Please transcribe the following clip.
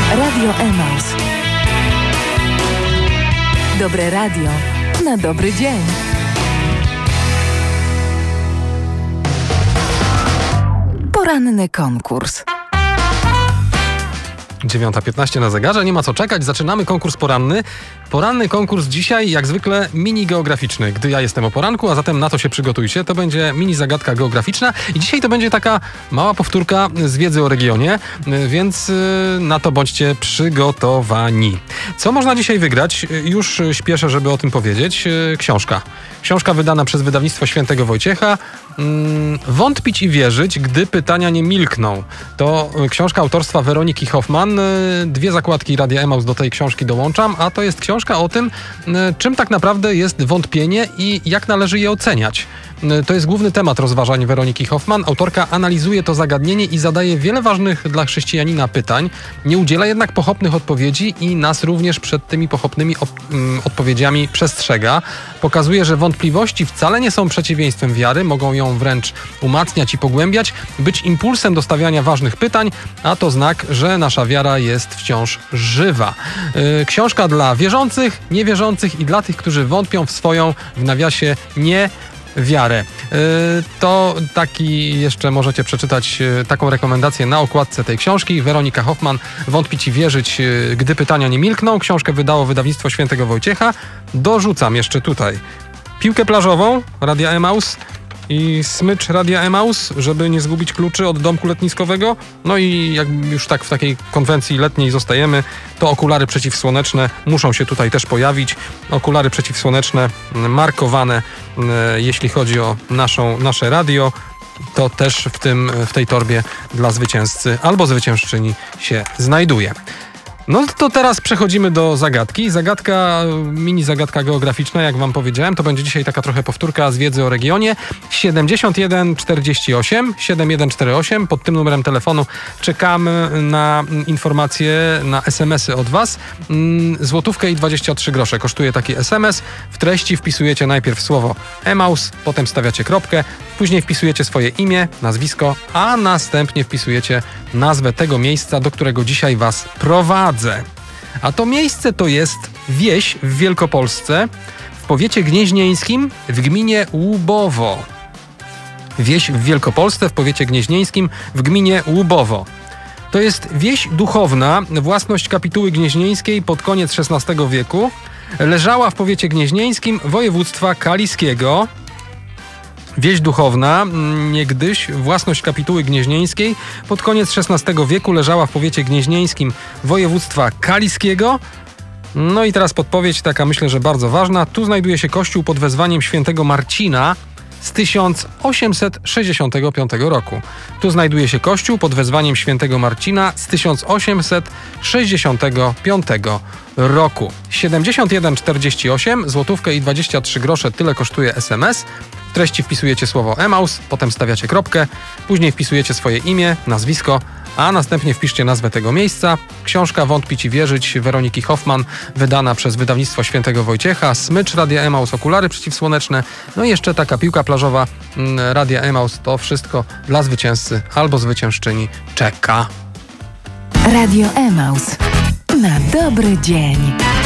Radio Emaus. Dobre radio na dobry dzień. Poranny konkurs. 9:15 na zegarze, nie ma co czekać, zaczynamy konkurs poranny. Poranny konkurs dzisiaj, jak zwykle, mini geograficzny, gdy ja jestem o poranku, a zatem na to się przygotujcie. To będzie mini zagadka geograficzna i dzisiaj to będzie taka mała powtórka z wiedzy o regionie, więc na to bądźcie przygotowani. Co można dzisiaj wygrać? Już śpieszę, żeby o tym powiedzieć. Książka. Książka wydana przez wydawnictwo Świętego Wojciecha. Wątpić i wierzyć, gdy pytania nie milkną. To książka autorstwa Weroniki Hoffman. 2 zakładki Radia Emaus do tej książki dołączam, a to jest książka o tym, czym tak naprawdę jest wątpienie i jak należy je oceniać. To jest główny temat rozważań Weroniki Hoffman. Autorka analizuje to zagadnienie i zadaje wiele ważnych dla chrześcijanina pytań. Nie udziela jednak pochopnych odpowiedzi i nas również przed tymi pochopnymi odpowiedziami przestrzega. Pokazuje, że wątpliwości wcale nie są przeciwieństwem wiary, mogą ją wręcz umacniać i pogłębiać, być impulsem do stawiania ważnych pytań, a to znak, że nasza wiara jest wciąż żywa. Książka dla wierzących, niewierzących i dla tych, którzy wątpią w swoją, w nawiasie, wiarę. To taki jeszcze możecie przeczytać taką rekomendację na okładce tej książki. Weronika Hoffman, Wątpić i wierzyć, gdy pytania nie milkną. Książkę wydało wydawnictwo Świętego Wojciecha. Dorzucam jeszcze tutaj piłkę plażową Radia Emaus i smycz Radia Emaus, żeby nie zgubić kluczy od domku letniskowego. No i jak już tak w takiej konwencji letniej zostajemy, to okulary przeciwsłoneczne muszą się tutaj też pojawić. Okulary przeciwsłoneczne markowane, jeśli chodzi o nasze radio, to też w tej torbie dla zwycięzcy albo zwyciężczyni się znajduje. No to teraz przechodzimy do zagadki. Mini zagadka geograficzna, jak wam powiedziałem, to będzie dzisiaj taka trochę powtórka z wiedzy o regionie. 7148. Pod tym numerem telefonu czekamy na informacje, na SMS-y od was. Złotówkę i 23 grosze kosztuje taki SMS. W treści wpisujecie najpierw słowo Emaus, potem stawiacie kropkę, później wpisujecie swoje imię, nazwisko, a następnie wpisujecie nazwę tego miejsca, do którego dzisiaj was prowadzę. A to miejsce to jest wieś w Wielkopolsce, w powiecie gnieźnieńskim, w gminie Łubowo. Wieś w Wielkopolsce, w powiecie gnieźnieńskim, w gminie Łubowo. To jest wieś duchowna, własność kapituły gnieźnieńskiej pod koniec XVI wieku. Leżała w powiecie gnieźnieńskim województwa kaliskiego. Wieś duchowna, niegdyś własność kapituły gnieźnieńskiej, pod koniec XVI wieku leżała w powiecie gnieźnieńskim województwa kaliskiego. No i teraz podpowiedź taka, myślę, że bardzo ważna. Tu znajduje się kościół pod wezwaniem świętego Marcina z 1865 roku. Tu znajduje się kościół pod wezwaniem świętego Marcina z 1865 roku. 7148, złotówkę i 23 grosze, tyle kosztuje SMS. W treści wpisujecie słowo Emaus, potem stawiacie kropkę, później wpisujecie swoje imię, nazwisko, a następnie wpiszcie nazwę tego miejsca. Książka Wątpić i wierzyć Weroniki Hoffman, wydana przez wydawnictwo Świętego Wojciecha, smycz Radia Emaus, okulary przeciwsłoneczne, no i jeszcze taka piłka plażowa Radia Emaus. To wszystko dla zwycięzcy albo zwyciężczyni czeka. Radio Emaus. Na dobry dzień.